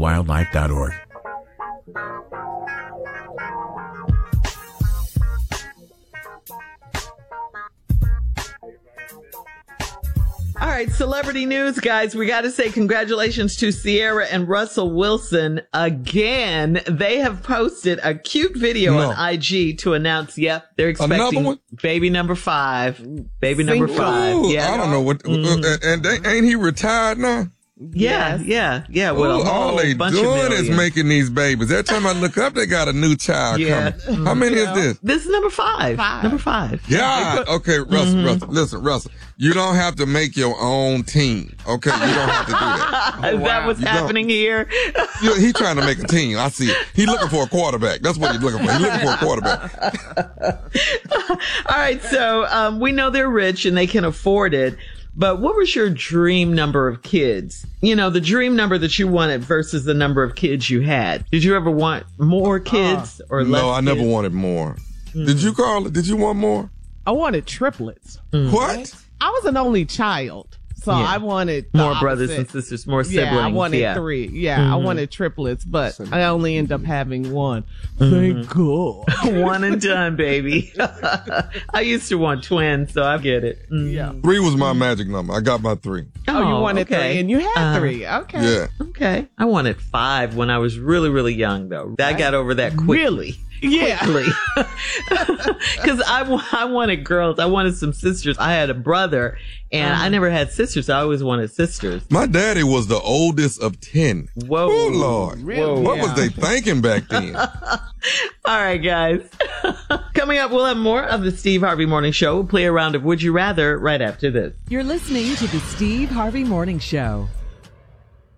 wildlife.org. All right, celebrity news, guys. We got to say congratulations to Sierra and Russell Wilson again. They have posted a cute video on IG to announce, they're expecting baby number 5. Baby number 5. Ooh, Yeah. I don't know what, and ain't he retired now? Yeah. Well, all they doing is making these babies. Every time I look up, they got a new child coming. How many is this? This is number 5. Number 5. Yeah. Okay, Russell. Listen, Russell. You don't have to make your own team. Okay, you don't have to do that. Is that what's happening here? He's trying to make a team. I see it. He's looking for a quarterback. That's what he's looking for. He's looking for a quarterback. All right, so we know they're rich and they can afford it. But what was your dream number of kids? You know, the dream number that you wanted versus the number of kids you had. Did you ever want more kids or less? No, I never wanted more. Did you, Carla? Did you want more? I wanted triplets. What? I was an only child. So I wanted more brothers and sisters, more siblings. Yeah, I wanted 3. Yeah, I wanted triplets, but I only end up having 1. Thank God. One and done, baby. I used to want twins, so I get it. Yeah. 3 was my magic number. I got my 3. Oh, you wanted 3 and you had 3. Okay. Yeah. Okay. I wanted 5 when I was really, really young, though. I got over that quickly. Really? Yeah. Because I wanted girls. I wanted some sisters. I had a brother, and I never had sisters. I always wanted sisters. My daddy was the oldest of 10. Whoa. Oh, Lord. Really? What was they thinking back then? All right, guys. Coming up, we'll have more of the Steve Harvey Morning Show. We'll play a round of Would You Rather right after this. You're listening to the Steve Harvey Morning Show.